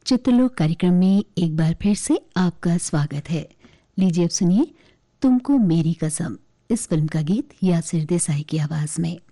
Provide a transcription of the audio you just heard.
चित्रलोक कार्यक्रम में एक बार फिर से आपका स्वागत है। लीजिए अब सुनिए तुमको मेरी कसम, इस फिल्म का गीत यासिर देसाई की आवाज में।